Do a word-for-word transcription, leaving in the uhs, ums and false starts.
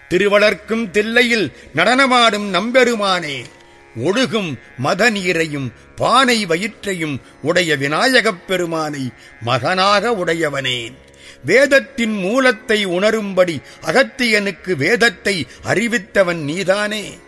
திருவளர்க்கும் தில்லையில் நடனமாடும் நம்பெருமானே, ஒழுகும் மத நீரையும் பானை வயிற்றையும் உடைய விநாயகப் பெருமானை மகனாக உடையவனே, வேதத்தின் மூலத்தை உணரும்படி அகத்தியனுக்கு வேதத்தை அறிவித்தவன் நீதானே.